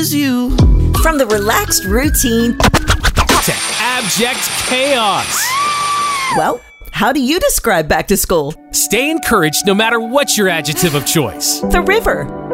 you. From the relaxed routine to abject chaos. Well, how do you describe back to school? Stay encouraged no matter what's your adjective of choice. The river.